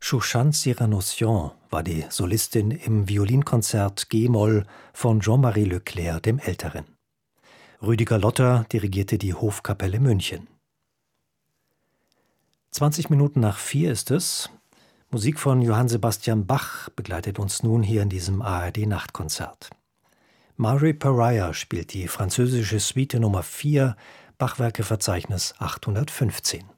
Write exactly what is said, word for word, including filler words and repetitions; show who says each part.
Speaker 1: Shushan Cyranocian war die Solistin im Violinkonzert G-Moll von Jean-Marie Leclerc dem Älteren. Rüdiger Lotter dirigierte die Hofkapelle München. zwanzig Minuten nach vier ist es. Musik von Johann Sebastian Bach begleitet uns nun hier in diesem A R D-Nachtkonzert. Maury Pariah spielt die französische Suite Nummer vier, Bachwerkeverzeichnis achthundertfünfzehn.